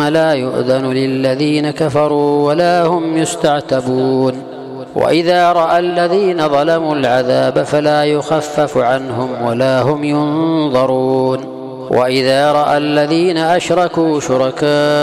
ثم لا يؤذن للذين كفروا ولا هم يستعتبون وإذا رأى الذين ظلموا العذاب فلا يخفف عنهم ولا هم ينظرون وإذا رأى الذين أشركوا شركاء